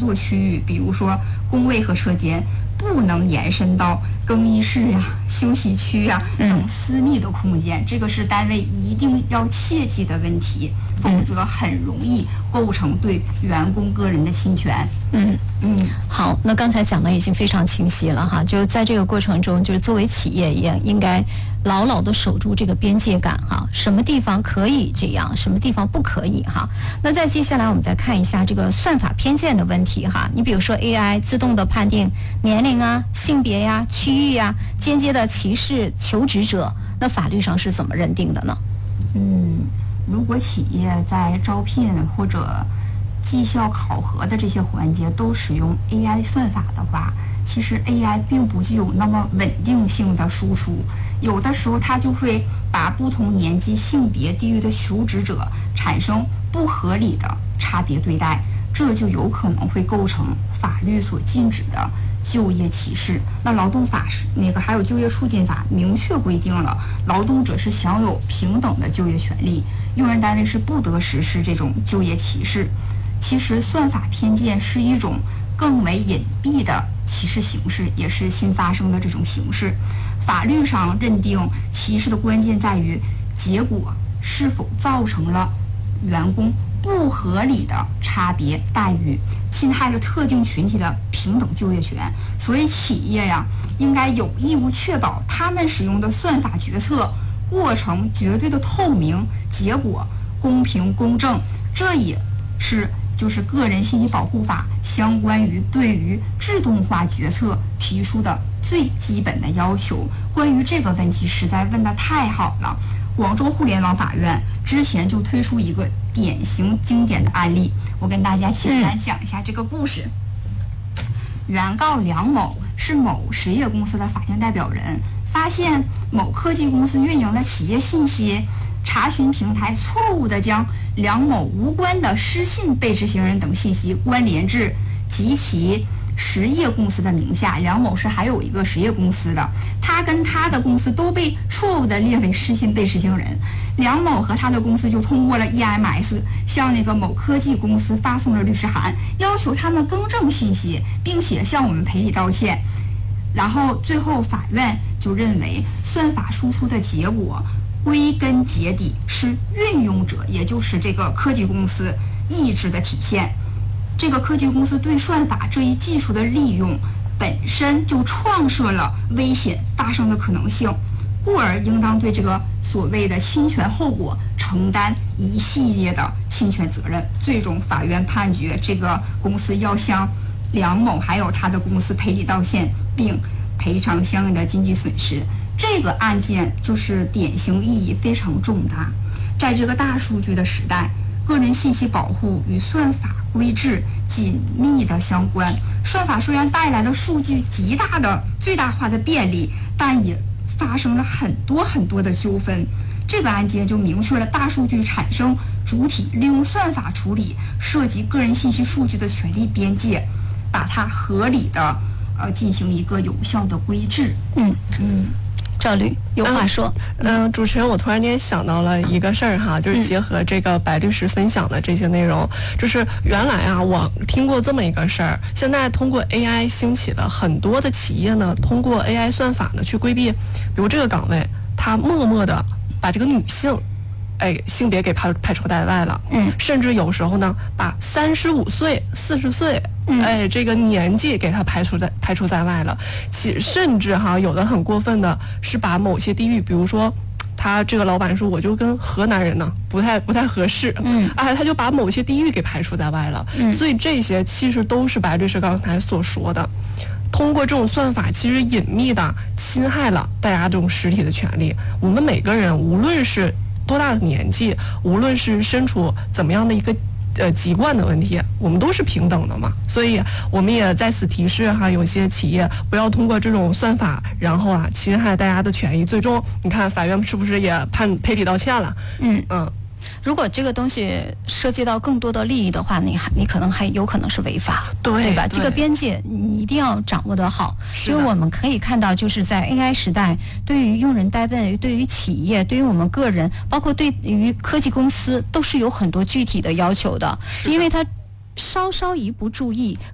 作区域，比如说工位和车间，不能延伸到更衣室呀、休息区呀等私密的空间，这个是单位一定要切记的问题，否则很容易构成对员工个人的侵权。 好，那刚才讲的已经非常清晰了哈，就是在这个过程中，就是作为企业也应该牢牢的守住这个边界感哈，什么地方可以这样，什么地方不可以哈。那再接下来我们再看一下这个算法偏见的问题哈，你比如说 AI 自动的判定年龄啊、性别呀、区域呀，间接的歧视求职者，那法律上是怎么认定的呢？ 如果企业在招聘或者绩效考核的这些环节都使用 AI 算法的话，其实 AI 并不具有那么稳定性的输出，有的时候它就会把不同年纪、性别、地域的求职者产生不合理的差别对待，这就有可能会构成法律所禁止的就业歧视。那劳动法还有就业促进法明确规定了，劳动者是享有平等的就业权利，用人单位是不得实施这种就业歧视。其实算法偏见是一种更为隐蔽的歧视形式，也是新发生的这种形式。法律上认定歧视的关键在于结果是否造成了员工不合理的差别待遇，侵害了特定群体的平等就业权。所以企业应该有义务确保他们使用的算法决策过程绝对的透明，结果公平公正。这也是就是个人信息保护法相关于对于自动化决策提出的最基本的要求。关于这个问题实在问得太好了，广州互联网法院之前就推出一个典型经典的案例，我跟大家简单讲一下这个故事。原告梁某是某实业公司的法定代表人，发现某科技公司运营的企业信息查询平台错误地将梁某无关的失信被执行人等信息关联至及其实业公司的名下。梁某是还有一个实业公司的，他跟他的公司都被错误地列为失信被执行人。梁某和他的公司就通过了 EMS 向某科技公司发送了律师函，要求他们更正信息，并且向我们赔礼道歉。然后最后法院就认为算法输出的结果归根结底是运用者，也就是这个科技公司意志的体现。这个科技公司对算法这一技术的利用本身就创设了危险发生的可能性，故而应当对这个所谓的侵权后果承担一系列的侵权责任。最终法院判决这个公司要向梁某还有他的公司赔礼道歉，并赔偿相应的经济损失。这个案件就是典型意义非常重大。在这个大数据的时代，个人信息保护与算法规制紧密的相关。算法虽然带来了数据极大的最大化的便利，但也发生了很多的纠纷。这个案件就明确了大数据产生主体利用算法处理涉及个人信息数据的权利边界，把它合理的进行一个有效的规制。 赵律有话说。 主持人，我突然间想到了一个事儿哈，就是结合这个白律师分享的这些内容，就是原来我听过这么一个事儿，现在通过 AI 兴起了很多的企业呢，通过 AI 算法呢去规避，比如这个岗位，他默默的把这个女性性别给排除在外了，甚至有时候呢，把35岁、40岁，这个年纪给他排除在外了。甚至有的很过分的是把某些地域，比如说他这个老板说我就跟河南人呢不太合适，他就把某些地域给排除在外了。所以这些其实都是白律师刚才所说的。通过这种算法，其实隐秘的侵害了大家这种实体的权利。我们每个人，无论是多大的年纪，无论是身处怎么样的一个籍贯的问题，我们都是平等的嘛。所以我们也在此提示有些企业不要通过这种算法，然后侵害大家的权益。最终你看法院是不是也赔礼道歉了？ 如果这个东西涉及到更多的利益的话，你可能还有可能是违法，对吧？这个边界你一定要掌握得好。因为我们可以看到，就是在 AI 时代，对于用人单位、对于企业、对于我们个人，包括对于科技公司，都是有很多具体的要求的。因为它稍一不注意，